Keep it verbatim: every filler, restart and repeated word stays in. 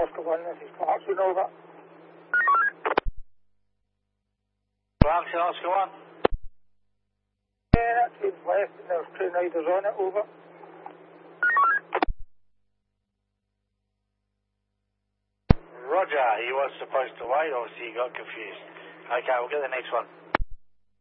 Oscar one, this is Clarkson, over. Clarkson, Oscar one. Yeah, that train's left and there's train riders on it, over. Roger, he was supposed to wait, obviously he got confused. Okay, we'll get the next one.